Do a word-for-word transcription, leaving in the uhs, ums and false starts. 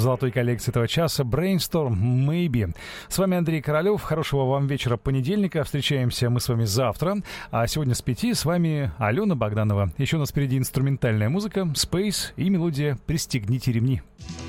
золотой коллекции этого часа Brainstorm Maybe. С вами Андрей Королёв. Хорошего вам вечера понедельника. Встречаемся мы с вами завтра. А сегодня с пяти с вами Алена Богданова. Еще у нас впереди инструментальная музыка, Space и мелодия «Пристегните ремни».